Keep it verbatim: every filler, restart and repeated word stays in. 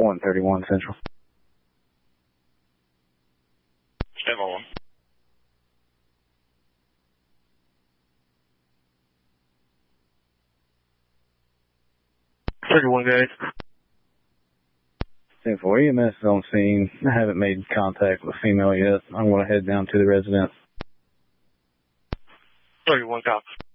one thirty-one Central. Stand by one. thirty-one guys. ten four, E M S is on scene. I haven't made contact with female yet. I'm going to head down to the residence. thirty-one cops.